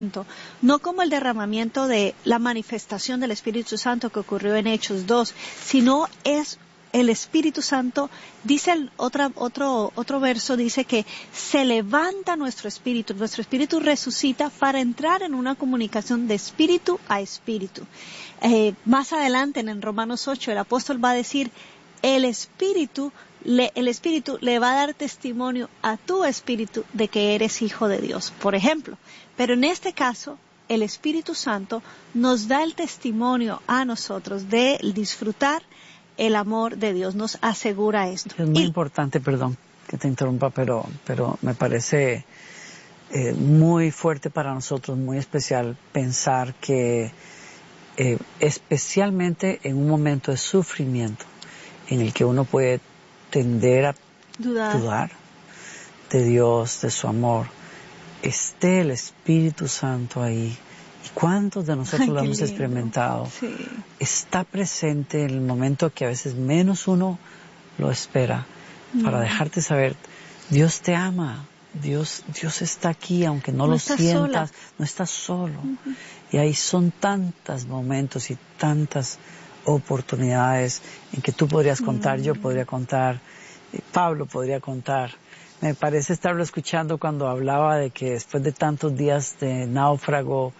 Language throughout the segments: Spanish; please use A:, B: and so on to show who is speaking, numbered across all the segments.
A: no como el derramamiento de la manifestación del Espíritu Santo que ocurrió en Hechos 2, sino es el Espíritu Santo. Dice otro verso, dice que se levanta nuestro espíritu resucita para entrar en una comunicación de espíritu a espíritu. Más adelante en Romanos 8 el apóstol va a decir, el espíritu le va a dar testimonio a tu espíritu de que eres hijo de Dios, por ejemplo. Pero en este caso, el Espíritu Santo nos da el testimonio a nosotros de disfrutar el amor de Dios, nos asegura esto.
B: Es muy importante, perdón que te interrumpa, pero me parece muy fuerte para nosotros, muy especial pensar que especialmente en un momento de sufrimiento en el que uno puede tender a dudar de Dios, de su amor, esté el Espíritu Santo ahí. ¿Y cuántos de nosotros lo hemos experimentado?
A: Sí.
B: Está presente en el momento que a veces menos uno lo espera, para dejarte saber, Dios te ama, Dios está aquí, aunque no lo sientas, no estás solo. Y ahí son tantos momentos y tantas oportunidades en que tú podrías contar, yo podría contar, Pablo podría contar. Me parece estarlo escuchando cuando hablaba de que después de tantos días de náufrago,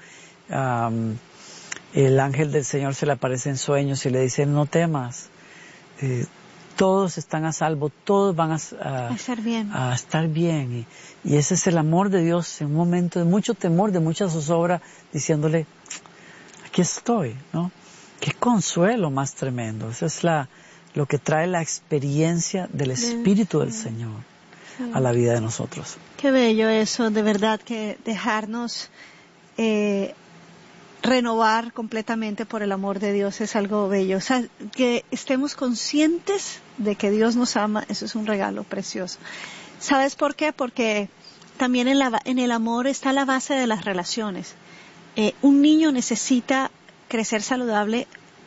B: el ángel del Señor se le aparece en sueños y le dice, no temas, todos están a salvo, todos van a estar bien. Y ese es el amor de Dios en un momento de mucho temor, de mucha zozobra, diciéndole, aquí estoy, ¿no? Qué consuelo más tremendo. Eso es lo que trae la experiencia del Espíritu del Señor a la vida de nosotros.
A: Qué bello eso, de verdad, que dejarnos renovar completamente por el amor de Dios es algo bello. O sea, que estemos conscientes de que Dios nos ama, eso es un regalo precioso. ¿Sabes por qué? Porque también en el amor está la base de las relaciones. Un niño necesita crecer saludable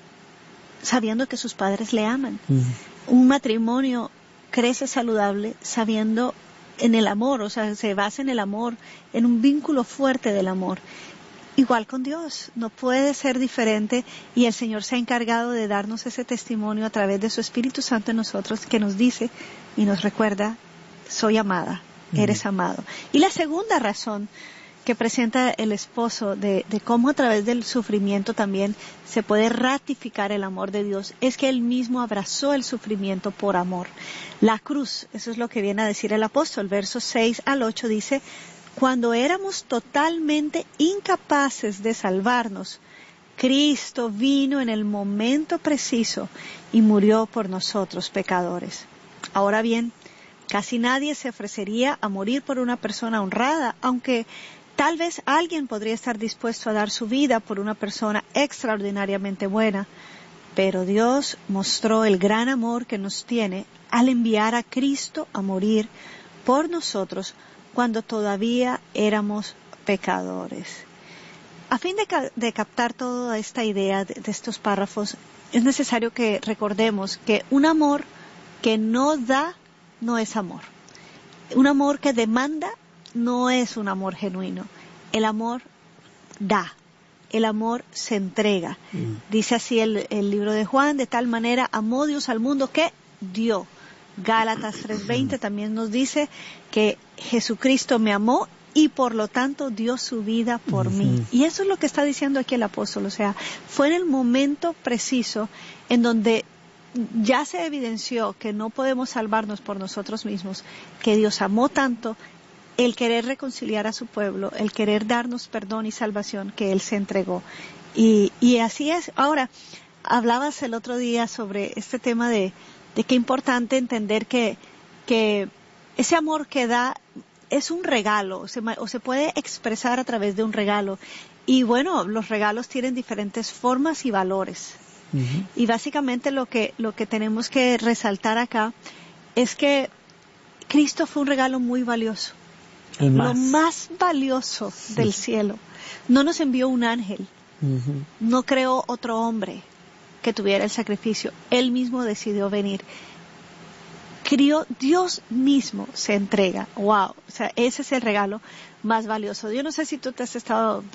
A: sabiendo que sus padres le aman. Un matrimonio crece saludable sabiendo en el amor, o sea, se basa en el amor, en un vínculo fuerte del amor. Igual con Dios, no puede ser diferente, y el Señor se ha encargado de darnos ese testimonio a través de su Espíritu Santo en nosotros, que nos dice y nos recuerda, soy amada, eres amado. Y la segunda razón que presenta el esposo de cómo a través del sufrimiento también se puede ratificar el amor de Dios, es que él mismo abrazó el sufrimiento por amor. La cruz, eso es lo que viene a decir el apóstol, versos 6 al 8 dice, cuando éramos totalmente incapaces de salvarnos, Cristo vino en el momento preciso y murió por nosotros pecadores. Ahora bien, casi nadie se ofrecería a morir por una persona honrada, aunque tal vez alguien podría estar dispuesto a dar su vida por una persona extraordinariamente buena, pero Dios mostró el gran amor que nos tiene al enviar a Cristo a morir por nosotros cuando todavía éramos pecadores. A fin de captar toda esta idea de estos párrafos, es necesario que recordemos que un amor que no da no es amor. Un amor que demanda no es un amor genuino. El amor da, el amor se entrega. Dice así el libro de Juan, de tal manera amó Dios al mundo que dio. Gálatas 3:20 también nos dice que Jesucristo me amó y por lo tanto dio su vida por mí. Y eso es lo que está diciendo aquí el apóstol, o sea, fue en el momento preciso en donde ya se evidenció que no podemos salvarnos por nosotros mismos, que Dios amó tanto, el querer reconciliar a su pueblo, el querer darnos perdón y salvación, que Él se entregó. Y así es. Ahora, hablabas el otro día sobre este tema de qué importante entender que ese amor que da es un regalo, o se puede expresar a través de un regalo. Y bueno, los regalos tienen diferentes formas y valores. Y básicamente lo que tenemos que resaltar acá es que Cristo fue un regalo muy valioso. Lo más valioso del cielo. No nos envió un ángel. No creó otro hombre que tuviera el sacrificio. Él mismo decidió venir. crió, Dios mismo se entrega. Wow, o sea, ese es el regalo más valioso. Yo no sé si tú te has estado